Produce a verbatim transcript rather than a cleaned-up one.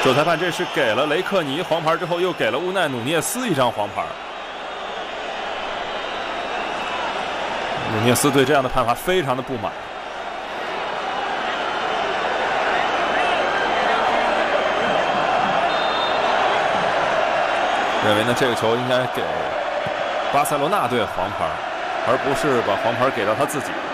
主裁判这是给了雷克尼黄牌之后，又给了乌奈努涅斯一张黄牌。努涅斯对这样的判罚非常的不满。认为呢，这个球应该给巴塞罗那队黄牌，而不是把黄牌给到他自己。